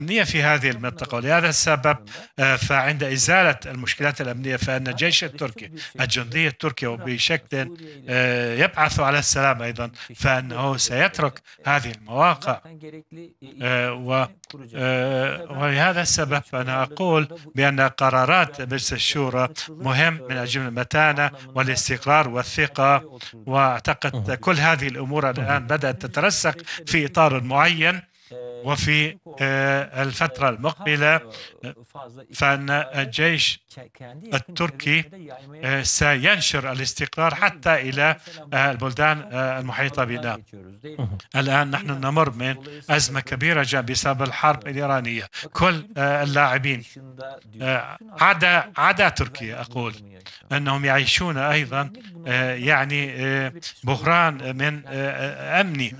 أمنية في هذه المنطقة، ولهذا السبب فعند إزالة المشكلات الأمنية فإن الجيش التركي، الجندي التركي وبشكل يبعث على السلام أيضا، فإنه سيترك هذه المواقع. ولهذا السبب أنا أقول بأن قرارات مجلس الشورى مهم من أجل المتانة والاستقرار والثقة، وأعتقد كل هذه الأمور الآن بدأت تترسخ في إطار معين. وفي الفترة المقبلة فإن الجيش التركي سينشر الاستقرار حتى إلى البلدان المحيطة بنا. الآن نحن نمر من أزمة كبيرة جدا بسبب الحرب الإيرانية. كل اللاعبين عدا تركيا أقول أنهم يعيشون أيضا يعني بحران من أمني،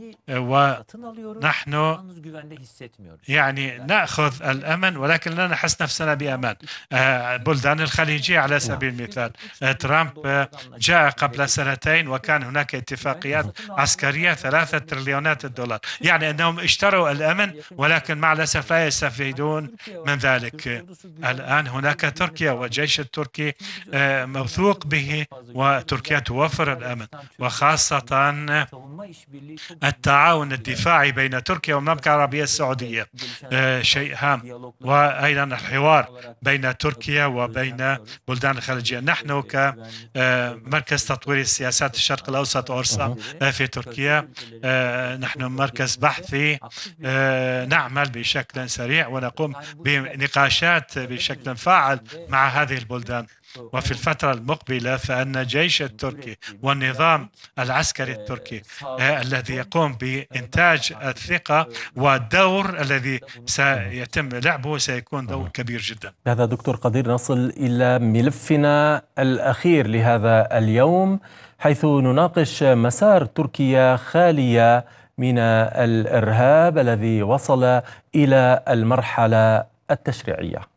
ونحن يعني نأخذ الأمن ولكن لا نحس نفسنا بأمان. بلدان الخليجية على سبيل المثال، ترامب جاء قبل سنتين وكان هناك اتفاقيات عسكرية 3 تريليونات دولار، يعني أنهم اشتروا الأمن ولكن مع الأسف لا يستفيدون من ذلك. الآن هناك تركيا والجيش التركي موثوق به، وتركيا توفر الأمن، وخاصة التعاون الدفاعي بين تركيا والمملكة العربية السعودية شيء هام، وأيضا الحوار بين تركيا وبين بلدان الخليجية. نحن كمركز تطوير السياسات الشرق الأوسط أورسا في تركيا نحن مركز بحثي نعمل بشكل سريع ونقوم بنقاشات بشكل فاعل مع هذه البلدان. وفي الفترة المقبلة فإن الجيش التركي والنظام العسكري التركي الذي يقوم بإنتاج الثقة والدور الذي سيتم لعبه سيكون دور كبير جدا. هذا دكتور قدير نصل إلى ملفنا الأخير لهذا اليوم، حيث نناقش مسار تركيا خالية من الإرهاب الذي وصل إلى المرحلة التشريعية.